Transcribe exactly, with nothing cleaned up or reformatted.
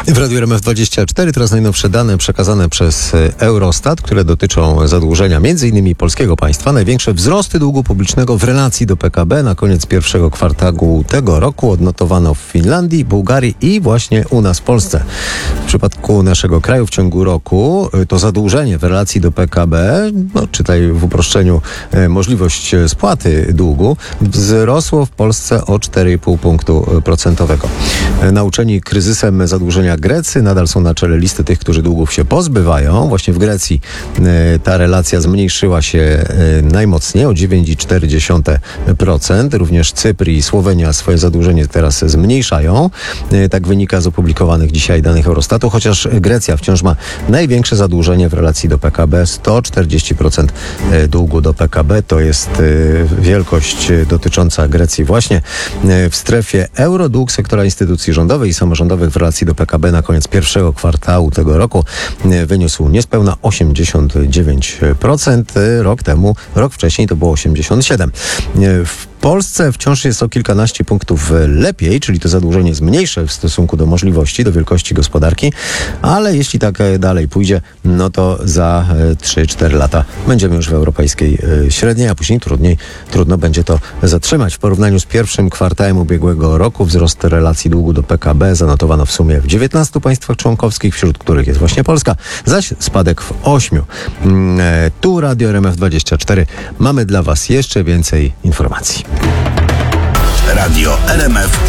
W Radiu R M F dwadzieścia cztery teraz najnowsze dane przekazane przez Eurostat, które dotyczą zadłużenia m.in. polskiego państwa. Największe wzrosty długu publicznego w relacji do P K B na koniec pierwszego kwartału tego roku odnotowano w Finlandii, Bułgarii i właśnie u nas w Polsce. W przypadku naszego kraju w ciągu roku to zadłużenie w relacji do P K B, no, czytaj w uproszczeniu możliwość spłaty długu, wzrosło w Polsce o cztery i pół punktu procentowego. Nauczeni kryzysem zadłużenia Grecy nadal są na czele listy tych, którzy długów się pozbywają. Właśnie w Grecji ta relacja zmniejszyła się najmocniej o dziewięć i cztery procent. Również Cypr i Słowenia swoje zadłużenie teraz zmniejszają. Tak wynika z opublikowanych dzisiaj danych Eurostatu, chociaż Grecja wciąż ma największe zadłużenie w relacji do P K B. sto czterdzieści procent długu do P K B to jest wielkość dotycząca Grecji właśnie. W strefie euro dług sektora instytucji rządowych i samorządowych w relacji do P K B na koniec pierwszego kwartału tego roku wyniósł niespełna osiemdziesiąt dziewięć procent. Rok temu, rok wcześniej to było osiemdziesiąt siedem procent. W W Polsce wciąż jest o kilkanaście punktów lepiej, czyli to zadłużenie jest mniejsze w stosunku do możliwości, do wielkości gospodarki, ale jeśli tak dalej pójdzie, no to za trzy cztery lata będziemy już w europejskiej średniej, a później trudniej, trudno będzie to zatrzymać. W porównaniu z pierwszym kwartałem ubiegłego roku wzrost relacji długu do P K B zanotowano w sumie w dziewiętnastu państwach członkowskich, wśród których jest właśnie Polska, zaś spadek w ośmiu. Tu Radio R M F dwadzieścia cztery. Mamy dla Was jeszcze więcej informacji. Radio R M F